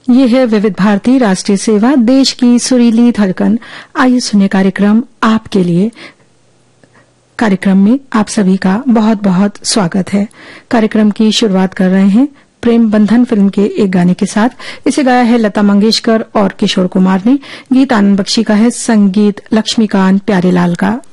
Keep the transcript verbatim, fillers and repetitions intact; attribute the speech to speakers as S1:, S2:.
S1: ये है विविध भारती राष्ट्रीय सेवा, देश की सुरीली धड़कन। आइए सुनिए कार्यक्रम आपके लिए। कार्यक्रम में आप सभी का बहुत बहुत स्वागत है। कार्यक्रम की शुरुआत कर रहे हैं प्रेम बंधन फिल्म के एक गाने के साथ। इसे गाया है लता मंगेशकर और किशोर कुमार ने। गीत आनंद बख्शी का है, संगीत लक्ष्मीकांत प्यारेलाल का।